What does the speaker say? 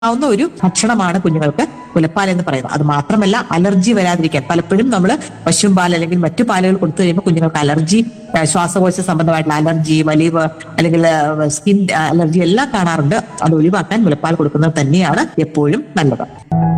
ആവുന്ന ഒരു ഭക്ഷണമാണ് കുഞ്ഞുങ്ങൾക്ക് മുലപ്പാൽ എന്ന് പറയുന്നത്. അത് മാത്രമല്ല, അലർജി വരാതിരിക്കാൻ പലപ്പോഴും നമ്മൾ പശുവും പാൽ അല്ലെങ്കിൽ മറ്റു പാലുകൾ കൊടുത്തു കഴിയുമ്പോൾ കുഞ്ഞുങ്ങൾക്ക് അലർജി, ശ്വാസകോശ സംബന്ധമായിട്ടുള്ള അലർജി, വലിവ് അല്ലെങ്കിൽ സ്കിൻ അലർജി എല്ലാം കാണാറുണ്ട്. അത് ഒഴിവാക്കാൻ മുലപ്പാൽ കൊടുക്കുന്നത് തന്നെയാണ് എപ്പോഴും നല്ലത്.